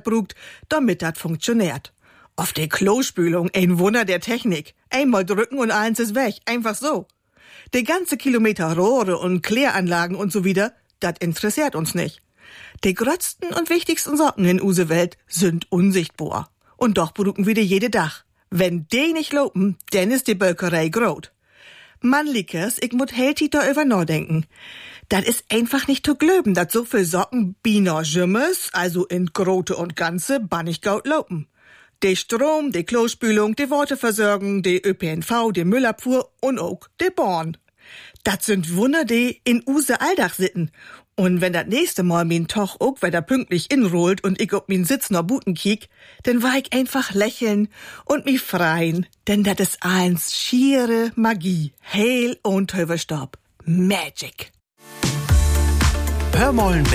brugt, damit das funktioniert. Auf die Klospülung, ein Wunder der Technik. Einmal drücken und eins ist weg, einfach so. Die ganze Kilometer Rohre und Kläranlagen und so wieder, das interessiert uns nicht. Die größten und wichtigsten Socken in use Welt sind unsichtbar. Und doch brauchen wir die jede Dach. Wenn die nicht lopen, dann ist die Bölkerei groß. Mann, Liekes, ich muss heltig darüber nachdenken. Das ist einfach nicht zu glauben, dass so viel Socken bina Jümmes, also in Grote und Ganze, bannig gaut lopen. Die Strom, die Klospülung, die Waterversorgung, die ÖPNV, die Müllabfuhr und auch die Bahn. Das sind Wunder, die in use Alldach sitten. Und wenn das nächste Mal mein Toch auch wieder pünktlich inrollt und ich ob min Sitz noch Buten kiek, dann war ich einfach lächeln und mich freien. Denn das ist eins schiere Magie. Heil und Töverstab. Magic. Hör mollen